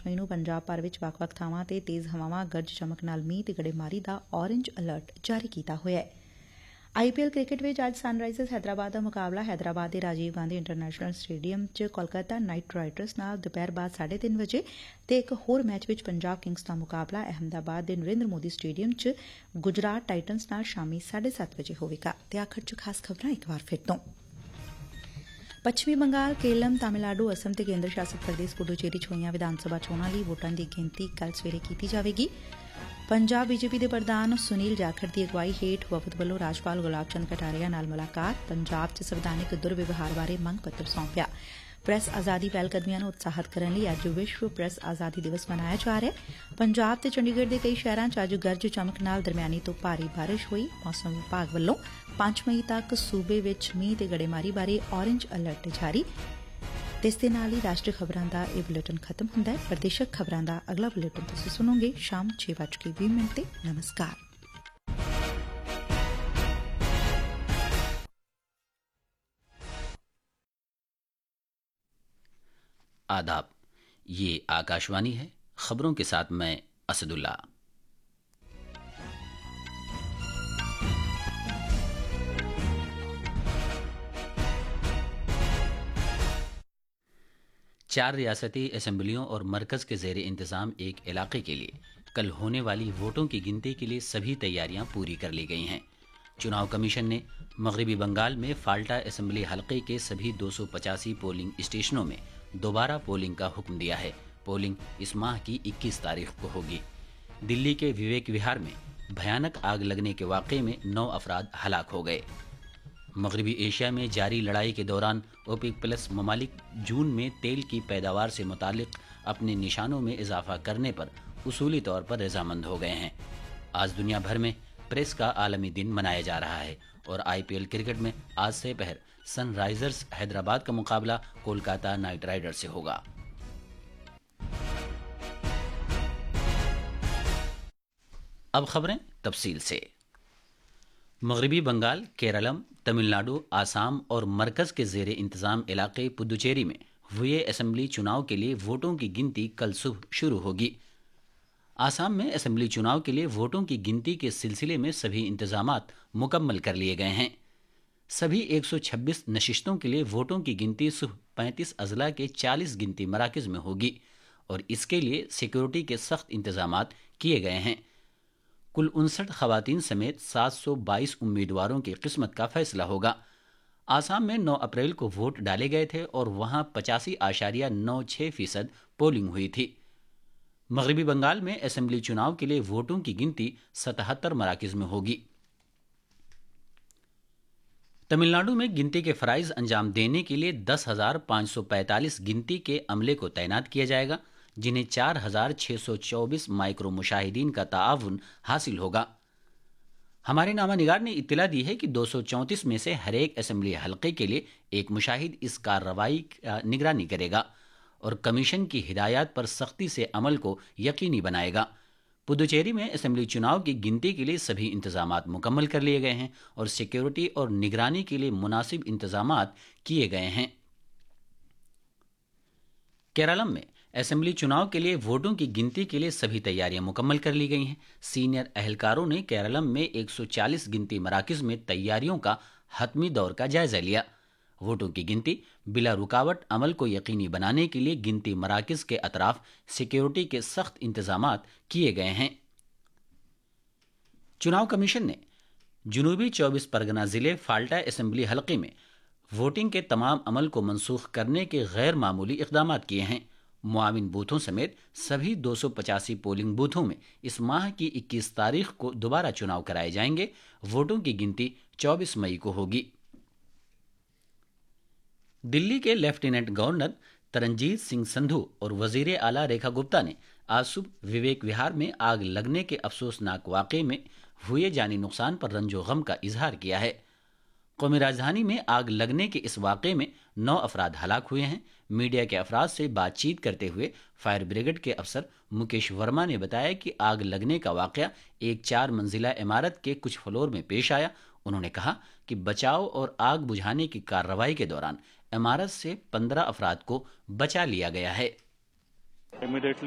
ਮਈ ਨੂੰ ਪੰਜਾਬ ਭਰ ਵਿੱਚ ਵੱਖ-ਵੱਖ ਥਾਵਾਂ ਤੇ ਤੇਜ਼ ਹਵਾਵਾਂ, ਗਰਜ ਚਮਕ ਨਾਲ ਮੀਂਹ ਤੇ ਗੜੇਮਾਰੀ ਦਾ ਔਰੇਂਜ ਅਲਰਟ ਜਾਰੀ ਕੀਤਾ ਹੋਇਆ ਹੈ। IPL ਕ੍ਰਿਕਟ ਵਿੱਚ ਅੱਜ ਸਨਰਾਈਜ਼ਰਸ ਹੈਦਰਾਬਾਦ ਦਾ ਮੁਕਾਬਲਾ ਹੈਦਰਾਬਾਦ ਦੇ ਰਾਜੀਵ ਗਾਂਧੀ ਇੰਟਰਨੈਸ਼ਨਲ ਸਟੇਡੀਅਮ 'ਚ ਕੋਲਕਾਤਾ ਨਾਈਟ ਰਾਈਡਰਸ ਨਾਲ ਦੁਪਹਿਰ ਬਾਅਦ 3:30 ਵਜੇ ਤੇ ਇੱਕ ਹੋਰ ਮੈਚ ਵਿੱਚ ਪੰਜਾਬ ਕਿੰਗਸ ਦਾ ਮੁਕਾਬਲਾ ਅਹਿਮਦਾਬਾਦ ਦੇ ਨਰਿੰਦਰ ਮੋਦੀ ਸਟੇਡੀਅਮ 'ਚ ਗੁਜਰਾਤ ਟਾਈਟਨਸ ਨਾਲ ਸ਼ਾਮੀ 7:30 ਵਜੇ ਹੋਵੇਗਾ। ਤੇ ਆਖਰ 'ਚ ਖਾਸ ਖਬਰਾਂ ਇੱਕ ਵਾਰ ਫਿਰ ਤੋਂ। ਪੱਛਮੀ ਬੰਗਾਲ, ਕੇਰਲਮ, ਤਾਮਿਲਨਾਡੂ, ਅਸਮ ਤੇ ਕੇਂਦਰ ਸ਼ਾਸਤ ਪ੍ਰਦੇਸ਼ ਪੁਡੂਚੇਰੀ 'ਚ ਹੋਈਆਂ ਵਿਧਾਨ ਸਭਾ ਚੋਣਾਂ ਲਈ ਵੋਟਾਂ ਦੀ ਗਿਣਤੀ ਕੱਲ੍ਹ ਸਵੇਰੇ ਕੀਤੀ ਜਾਵੇਗੀ। ਪੰਜਾਬ ਬੀਜੇਪੀ ਦੇ ਪ੍ਰਧਾਨ ਸੁਨੀਲ ਜਾਖੜ ਦੀ ਅਗਵਾਈ ਹੇਠ ਵਫਦ ਵੱਲੋਂ ਰਾਜਪਾਲ ਗੁਲਾਬ ਚੰਦ ਕਟਾਰੀਆ ਨਾਲ ਮੁਲਾਕਾਤ, ਪੰਜਾਬ 'ਚ ਸੰਵਿਧਾਨਿਕ ਦੁਰਵਿਵਹਾਰ ਬਾਰੇ ਮੰਗ ਪੱਤਰ ਸੌਂਪਿਆ। ਪ੍ਰੈਸ ਆਜ਼ਾਦੀ ਪਹਿਲਕਦਮੀਆਂ ਨੂੰ ਉਤਸ਼ਾਹਿਤ ਕਰਨ ਲਈ ਅੱਜ ਵਿਸ਼ਵ ਪ੍ਰੈਸ ਆਜ਼ਾਦੀ ਦਿਵਸ ਮਨਾਇਆ ਜਾ ਰਿਹਾ ਹੈ। ਪੰਜਾਬ ਤੇ ਚੰਡੀਗੜ੍ਹ ਦੇ ਕਈ ਸ਼ਹਿਰਾਂ 'ਚ ਅੱਜ ਗਰਜ ਚਮਕ ਨਾਲ ਦਰਮਿਆਨੀ ਤੋਂ ਭਾਰੀ ਬਾਰਿਸ਼ ਹੋਈ। ਮੌਸਮ ਵਿਭਾਗ ਵੱਲੋਂ 5 ਮਈ ਤੱਕ ਸੂਬੇ ਵਿੱਚ ਮੀਂਹ ਤੇ ਗੜੇਮਾਰੀ ਬਾਰੇ ਔਰੇਂਜ ਅਲਰਟ ਜਾਰੀ। ਤੇ ਇਸ ਦੇ ਨਾਲ ਹੀ ਰਾਸ਼ਟਰੀ ਖਬਰਾਂ ਦਾ ਇਹ ਬੁਲੇਟਿਨ ਖਤਮ ਹੁੰਦਾ ਹੈ। ਪ੍ਰਦੇਸ਼ਕ ਖਬਰਾਂ ਦਾ ਅਗਲਾ ਬੁਲੇਟਿਨ ਤੁਸੀਂ ਸੁਣੋਗੇ ਸ਼ਾਮ 6:20 ਤੇ। ਨਮਸਕਾਰ। आदाब, ये आकाशवाणी है। खबरों के साथ मैं असदुल्ला। चार रियासती असेंबलियों और मरकज के जेर इंतजाम एक इलाके के लिए कल होने वाली वोटों की गिनती के लिए सभी तैयारियां पूरी कर ली गई हैं। चुनाव कमीशन ने मगरबी बंगाल में फाल्टा असेंबली हलके के सभी 285 पोलिंग स्टेशनों में दोबारा पोलिंग का हुक्म दिया है। पोलिंग इस माह की 21 तारीख को होगी। दिल्ली के विवेक विहार में भयानक आग लगने के वाकये में 9 अफराद हलाक हो गए। मगरबी एशिया में जारी लड़ाई के दौरान ओपेक प्लस ममालिक जून में तेल की पैदावार से मुतालिक अपने निशानों में इजाफा करने पर उसूली तौर पर रजामंद हो गए हैं। आज दुनिया भर में प्रेस का आलमी दिन मनाया जा रहा है और IPL क्रिकेट में आज से पहर सनराइजर्स हैदराबाद का मुकाबला कोलकाता नाइट राइडर्स से होगा। अब खबरें तफसील से। मगरबी बंगाल, केरलम, तमिलनाडु, आसाम और मरकज के जेर इंतजाम इलाके पुदुचेरी में हुए असेंबली चुनाव के लिए वोटों की गिनती कल सुबह शुरू होगी। आसाम में असेंबली चुनाव के लिए वोटों की गिनती के सिलसिले में सभी इंतजामात मुकम्मल कर लिए गए हैं। सभी 126 नशिस्तों के लिए वोटों की गिनती सुबह 35 अजला के 40 गिनती मराकज में होगी और इसके लिए सिक्योरिटी के सख्त इंतजामात किए गए हैं। कुल 59 खवातीन समेत 722 उम्मीदवारों की किस्मत का फैसला होगा। आसाम में 9 अप्रैल को वोट डाले गए थे और वहां 85.96% पोलिंग हुई थी। मगरबी बंगाल में असेंबली चुनाव के लिए वोटों की गिनती 77 मराकज में होगी। तमिलनाडु में गिनती के फराइज अंजाम देने के लिए 10,545 गिनती के अमले को तैनात किया जाएगा, जिन्हें 4,624 माइक्रो मुशाहिदीन का ताआवुन हासिल होगा। हमारे नामानिगार ने इत्तला दी है कि 234 में से हर एक असेंबली हलके के लिए एक मुशाहिद इस कार्रवाई का निगरानी करेगा और कमीशन की हिदायत पर सख्ती से अमल को यकीनी बनाएगा। पुदुचेरी में असेंबली चुनाव की गिनती के लिए सभी इंतजामात मुकम्मल कर लिए गए हैं और सिक्योरिटी और निगरानी के लिए मुनासिब इंतजामात किए गए हैं। केरलम में असेंबली चुनाव के लिए वोटों की गिनती के लिए सभी तैयारियां मुकम्मल कर ली गई हैं। सीनियर अहलकारों ने केरलम में 140 गिनती मराकज में तैयारियों का हतमी दौर का जायजा लिया। वोटों की गिनती बिला रुकावट अमल को यकीनी बनाने के लिए गिनती मराकज के अतराफ सिक्योरिटी के सख्त इंतजामात किए गए हैं। चुनाव कमीशन ने जनूबी 24 परगना जिले फाल्टा असेंबली हलके में वोटिंग के तमाम अमल को मनसूख करने के गैर मामूली इकदाम किए हैं। मुआविन बूथों समेत सभी 285 पोलिंग बूथों में इस माह की 21 तारीख को दोबारा चुनाव कराए जाएंगे। वोटों की गिनती 24 मई को होगी। दिल्ली के लेफ्टिनेंट गवर्नर तरनजीत सिंह संधू और वजीर आला रेखा गुप्ता ने आज सुबह विवेक विहार में आग लगने के अफसोसनाक वाकये में हुए जानी नुकसान पर रंजो गम का इजहार किया है। कौमी राजधानी में आग लगने के इस वाकये में 9 अफराद हलाक हुए हैं। मीडिया के अफराद से बातचीत करते हुए फायर ब्रिगेड के अफसर मुकेश वर्मा ने बताया कि आग लगने का वाकया एक 4 मंजिला इमारत के कुछ फ्लोर में पेश आया। उन्होंने कहा कि बचाव और आग बुझाने की कार्रवाई के दौरान इमारत से 15 अफराद को बचा लिया गया है।